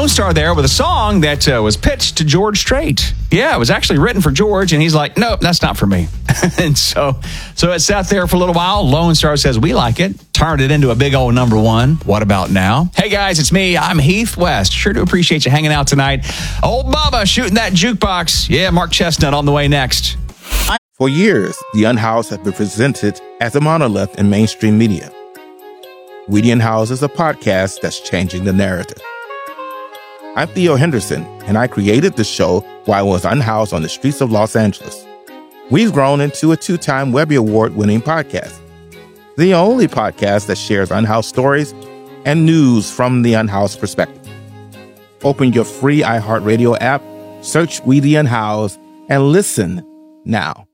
Lone Star there with a song that was pitched to George Strait. Yeah, it was actually written for George, and he's like, nope, that's not for me. And so it sat there for a little while. Lone Star says, we like it. Turned it into a big old number one. What about now? Hey, guys, it's me. I'm Heath West. Sure do appreciate you hanging out tonight. Old Bubba shooting that jukebox. Yeah, Mark Chestnut on the way next. For years, the Unhoused have been presented as a monolith in mainstream media. We the Unhoused is a podcast that's changing the narrative. I'm Theo Henderson, and I created the show while I was unhoused on the streets of Los Angeles. We've grown into a 2-time Webby Award-winning podcast, the only podcast that shares unhoused stories and news from the unhoused perspective. Open your free iHeartRadio app, search We the Unhoused, and listen now.